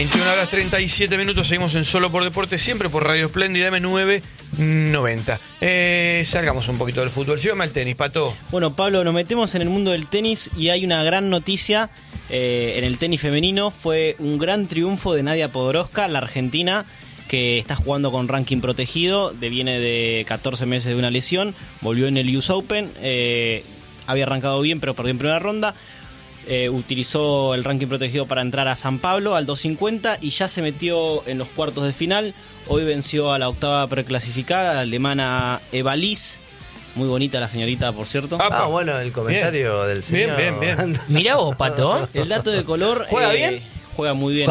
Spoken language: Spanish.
21 horas 37 minutos, seguimos en Solo por Deporte, siempre por Radio Espléndida M990. Salgamos un poquito del fútbol. Llévame al tenis, Pato. Bueno, Pablo, nos metemos en el mundo del tenis y hay una gran noticia en el tenis femenino. Fue un gran triunfo de Nadia Podoroska, la argentina, que está jugando con ranking protegido, viene de 14 meses de una lesión, volvió en el US Open, había arrancado bien pero perdió en primera ronda. Utilizó el ranking protegido para entrar a San Pablo al 250 y ya se metió en los cuartos de final. Hoy venció a la octava preclasificada, la alemana Eva Liss. Muy bonita la señorita, por cierto. Bueno, el comentario del señor. Bien. Mirá vos, Pato. El dato de color. ¿Juega bien? Juega muy bien.